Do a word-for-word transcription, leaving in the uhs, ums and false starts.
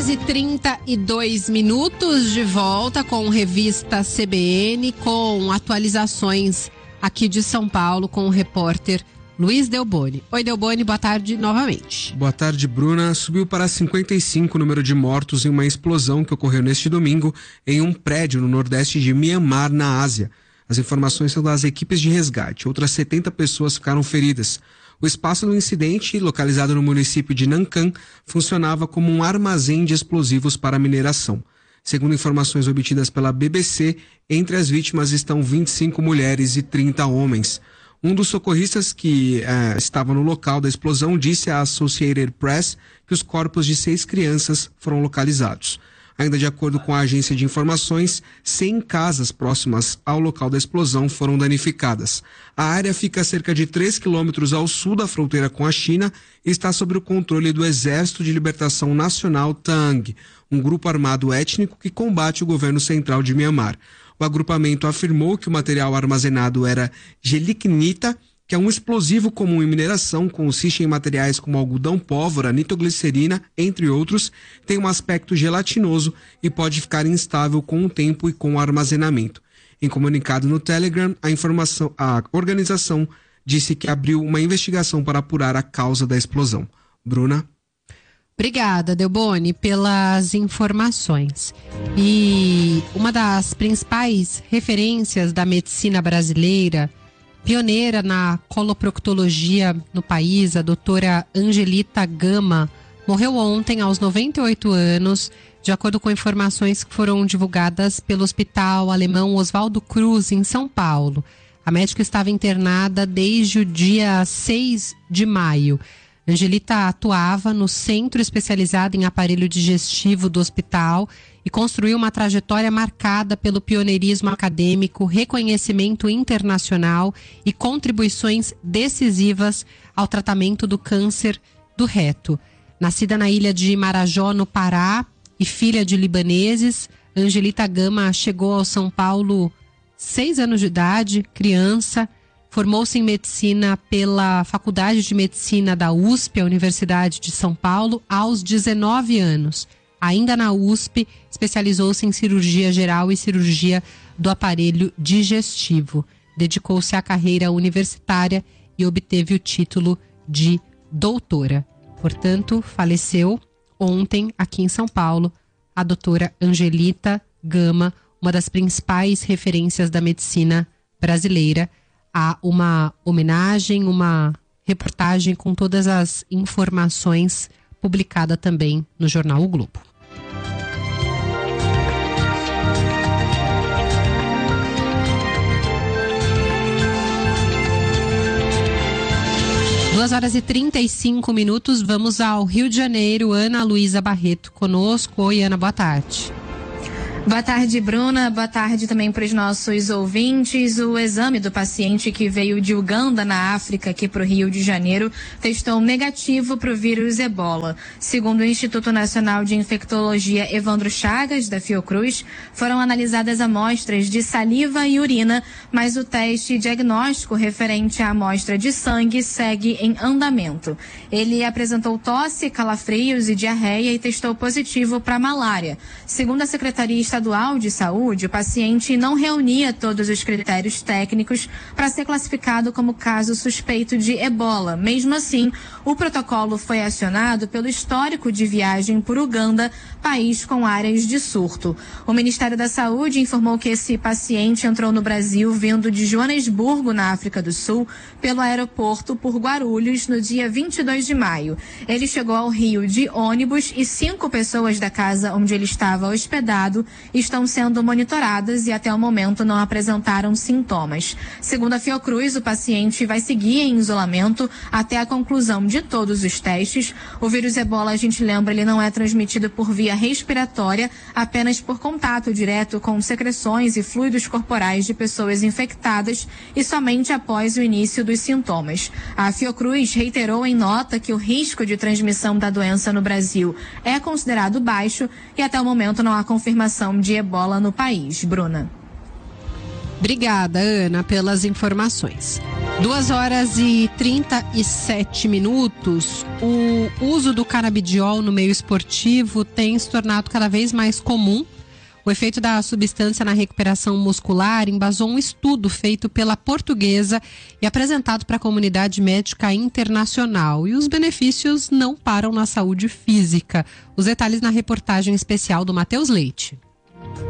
horas e trinta e dois minutos, de volta com Revista C B N, com atualizações aqui de São Paulo com o repórter Luiz Delboni. Oi, Delboni, boa tarde novamente. Boa tarde, Bruna. Subiu para cinquenta e cinco o número de mortos em uma explosão que ocorreu neste domingo em um prédio no nordeste de Mianmar, na Ásia. As informações são das equipes de resgate. Outras setenta pessoas ficaram feridas. O espaço do incidente, localizado no município de Nankan, funcionava como um armazém de explosivos para mineração. Segundo informações obtidas pela B B C, entre as vítimas estão vinte e cinco mulheres e trinta homens. Um dos socorristas que eh, estava no local da explosão disse à Associated Press que os corpos de seis crianças foram localizados. Ainda de acordo com a agência de informações, cem casas próximas ao local da explosão foram danificadas. A área fica a cerca de três quilômetros ao sul da fronteira com a China e está sob o controle do Exército de Libertação Nacional Tang, um grupo armado étnico que combate o governo central de Mianmar. O agrupamento afirmou que o material armazenado era gelignita, que é um explosivo comum em mineração, consiste em materiais como algodão pólvora, nitroglicerina, entre outros, tem um aspecto gelatinoso e pode ficar instável com o tempo e com o armazenamento. Em comunicado no Telegram, a, informação, a organização disse que abriu uma investigação para apurar a causa da explosão. Bruna? Obrigada, Delboni, pelas informações. E uma das principais referências da medicina brasileira, pioneira na coloproctologia no país, a doutora Angelita Gama, morreu ontem aos noventa e oito anos, de acordo com informações que foram divulgadas pelo Hospital Alemão Oswaldo Cruz, em São Paulo. A médica estava internada desde o dia seis de maio. Angelita atuava no Centro Especializado em Aparelho Digestivo do hospital e construiu uma trajetória marcada pelo pioneirismo acadêmico, reconhecimento internacional e contribuições decisivas ao tratamento do câncer do reto. Nascida na ilha de Marajó, no Pará, e filha de libaneses, Angelita Gama chegou ao São Paulo seis anos de idade, criança. Formou-se em medicina pela Faculdade de Medicina da U S P, a Universidade de São Paulo, aos dezenove anos. Ainda na U S P, especializou-se em cirurgia geral e cirurgia do aparelho digestivo. Dedicou-se à carreira universitária e obteve o título de doutora. Portanto, faleceu ontem aqui em São Paulo a doutora Angelita Gama, uma das principais referências da medicina brasileira. Há uma homenagem, uma reportagem com todas as informações publicada também no jornal O Globo. duas horas e trinta e cinco minutos, vamos ao Rio de Janeiro. Ana Luísa Barreto conosco. Oi, Ana, boa tarde. Boa tarde, Bruna. Boa tarde também para os nossos ouvintes. O exame do paciente que veio de Uganda, na África, aqui para o Rio de Janeiro, testou negativo para o vírus Ebola. Segundo o Instituto Nacional de Infectologia Evandro Chagas, da Fiocruz, foram analisadas amostras de saliva e urina, mas o teste diagnóstico referente à amostra de sangue segue em andamento. Ele apresentou tosse, calafrios e diarreia e testou positivo para malária. Segundo a Secretaria Estadual de Saúde, o paciente não reunia todos os critérios técnicos para ser classificado como caso suspeito de ebola. Mesmo assim, o protocolo foi acionado pelo histórico de viagem por Uganda, país com áreas de surto. O Ministério da Saúde informou que esse paciente entrou no Brasil vindo de Joanesburgo, na África do Sul, pelo aeroporto por Guarulhos no dia vinte e dois de maio. Ele chegou ao Rio de ônibus e cinco pessoas da casa onde ele estava hospedado estão sendo monitoradas e até o momento não apresentaram sintomas. Segundo a Fiocruz, o paciente vai seguir em isolamento até a conclusão de todos os testes. O vírus Ebola, a gente lembra, ele não é transmitido por via respiratória, apenas por contato direto com secreções e fluidos corporais de pessoas infectadas e somente após o início dos sintomas. A Fiocruz reiterou em nota que o risco de transmissão da doença no Brasil é considerado baixo e até o momento não há confirmação de ebola no país. Bruna. Obrigada, Ana, pelas informações. Duas horas e trinta e sete minutos. O uso do canabidiol no meio esportivo tem se tornado cada vez mais comum. O efeito da substância na recuperação muscular embasou um estudo feito pela Portuguesa e apresentado para a comunidade médica internacional. E os benefícios não param na saúde física. Os detalhes na reportagem especial do Matheus Leite.